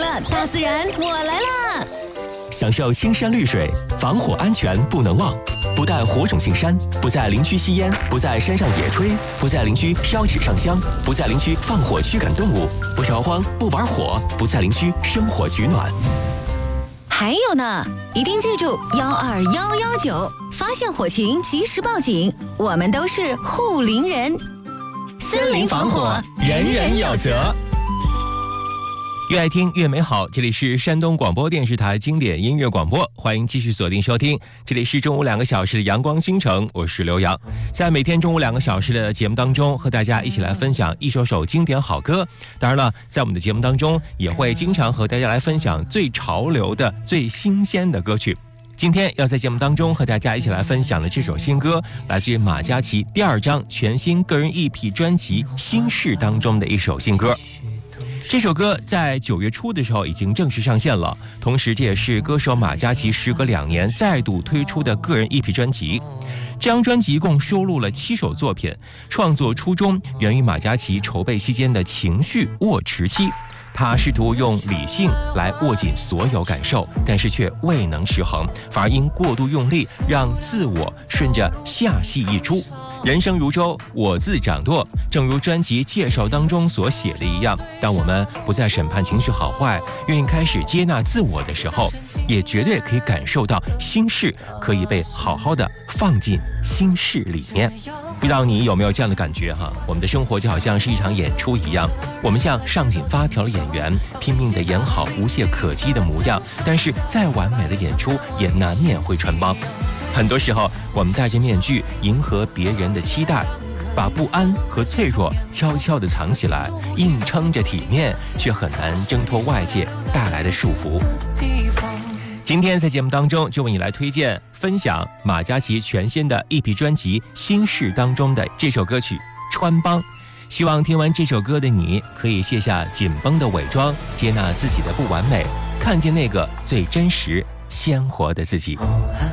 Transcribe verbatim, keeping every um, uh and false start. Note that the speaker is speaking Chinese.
的大自然，我来啦！ 享受青山绿水，防火安全不能忘。不带火种进山，不在林区吸烟，不在山上野炊，不在林区烧纸上香，不在林区放火驱赶动物，不烧荒，不玩火，不在林区生火取暖。 还有呢，一定记住幺二幺幺九，发现火情及时报警，我们都是护林人。 森林防火，人人有责。越爱听越美好，这里是山东广播电视台经典音乐广播，欢迎继续锁定收听。这里是中午两个小时的阳光星城，我是刘洋。在每天中午两个小时的节目当中，和大家一起来分享一首首经典好歌。当然了，在我们的节目当中，也会经常和大家来分享最潮流的、最新鲜的歌曲。今天要在节目当中和大家一起来分享的这首新歌，来自于马嘉祺第二张全新个人 E P 专辑《心事》当中的一首新歌。这首歌在九月初的时候已经正式上线了，同时这也是歌手马嘉祺时隔两年再度推出的个人 E P 专辑。这张专辑一共收录了七首作品，创作初衷源于马嘉祺筹备期间的情绪握持期。他试图用理性来握紧所有感受，但是却未能持衡，反而因过度用力，让自我顺着下戏溢出。人生如舟，我自掌舵，正如专辑介绍当中所写的一样，当我们不再审判情绪好坏，愿意开始接纳自我的时候，也绝对可以感受到心事可以被好好的放进心事里面。不知道你有没有这样的感觉哈？我们的生活就好像是一场演出一样，我们像上紧发条的演员，拼命地演好无懈可击的模样，但是再完美的演出也难免会穿帮。很多时候我们戴着面具迎合别人的期待，把不安和脆弱悄悄地藏起来，硬撑着体面，却很难挣脱外界带来的束缚。今天在节目当中就为你来推荐分享马嘉祺全新的 E P 专辑《心事》当中的这首歌曲《穿帮》。希望听完这首歌的你可以卸下紧绷的伪装，接纳自己的不完美，看见那个最真实鲜活的自己。